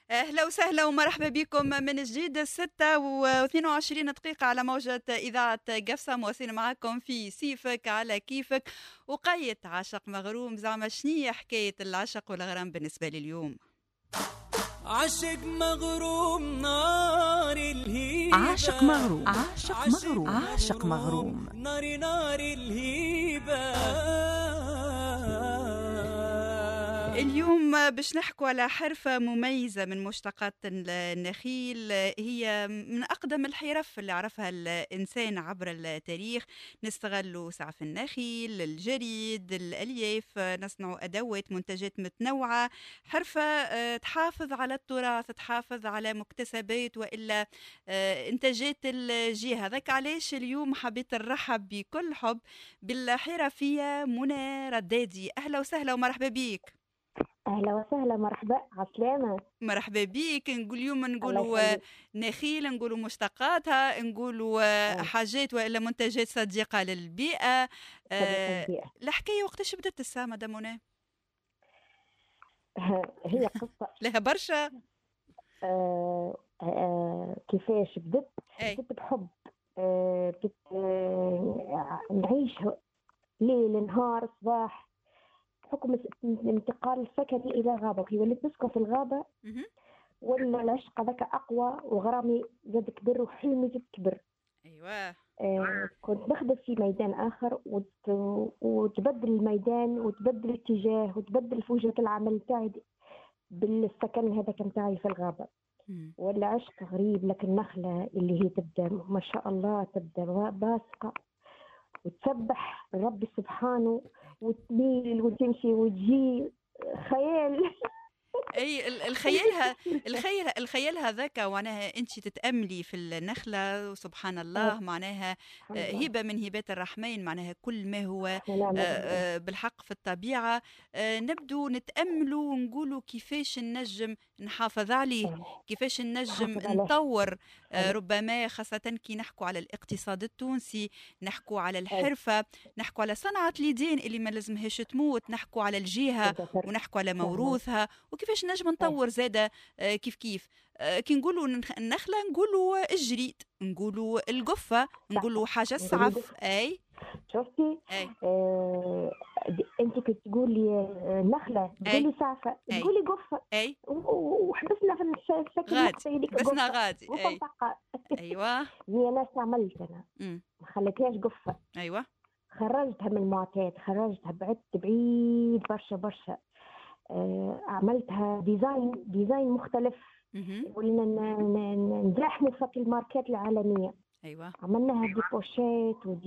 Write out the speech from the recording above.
أهلا وسهلا ومرحبا بكم من جديد. 6:22 على موجة إذاعة قفصة، مواصلين معكم في سيفك على كيفك. وقيت عاشق مغروم، زعما شنية حكاية العشق والغرام بالنسبة لي اليوم؟ عاشق مغروم نار الهيبة، عاشق مغروم عاشق مغروم عاشق مغروم نار الهيبة. اليوم باش نحكوا على حرفة مميزة من مشتقات النخيل، هي من أقدم الحرف اللي عرفها الإنسان عبر التاريخ. نستغلوا سعف النخيل، الجريد، الألياف، نصنع أدوات منتجات متنوعة. حرفة تحافظ على التراث، تحافظ على مكتسبات وإلا إنتاجات الجهة. هذاك علاش اليوم حبيت نرحب بكل حب بالحرفية منى ردادي. أهلا وسهلا ومرحبا بيك. أهلا وسهلا، مرحبا، عسلامة. مرحبا بيك. نقول اليوم الله نقولوا يخليك. نخيل، نقولوا مشتقاتها، نقولوا آه، حاجات والا منتجات صديقة للبيئة. صديقة البيئة. الحكاية وقتاش بدت الساعة مدام منى؟ هي قصة. لها برشا. كيفاش بدت؟ اي بدت بحب. بدت نعيش ليل نهار صباح، بحكم انتقال السكني إلى غابة، وهي وليت نسكن في الغابة. مهم. ولا العشق هذاك أقوى، وغرامي زاد كبر، وحلمي زاد كبر. ايوه. كنت بخدم في ميدان آخر، وتبدل الميدان، وتبدل الاتجاه، وتبدل في وجهة العمل تاعي بالسكن هذاك متاعي في الغابة. مم. ولا عشق غريب، لكن النخلة اللي هي تبدأ ما شاء الله، تبدأ باسقة وتسبح ربي سبحانه، وتميل وتمشي وتجي. خيال. اي الخيال هذاك، معناها انت تتاملي في النخله وسبحان الله، معناها سبحان الله. هبه من هبات الرحمن، معناها كل ما هو ونعم بالله. بالحق في الطبيعه. نبدو نتاملوا ونقولوا كيفاش ننجم نحافظ عليه، كيفاش ننجم حافظ عليه. نطور. أي. ربما خاصه كي نحكوا على الاقتصاد التونسي، نحكوا على أي. الحرفه، نحكوا على صنعه اليدين اللي ما لازمهاش تموت، نحكوا على الجهه تتفر. ونحكوا على نعم. موروثها، وكيفاش نجم أي. نطور زادة. كيف كيف كي نقولوا النخلة نقولوا الجريد، نقولوا القفة، صح نقولوا صح. حاجة نقولوا السعف. اي شفتي؟ اي انت كنت تقولي نخله، اي تقولي سعفه، اي تقولي قفه. اي وحبسنا في السكن غادي، المقطعي هذيك حبسنا قفه. غادي. قفه اي مطقه. ايوه. هي ناس عملت انا، امم ما خليتهاش قفه. ايوه. خرجتها من المعتاد، خرجتها بعدت بعيد برشا برشا. عملتها ديزاين مختلف. مهم. قلنا نزاحموا في الماركات العالميه. ايوه. عملناها دي بوشيت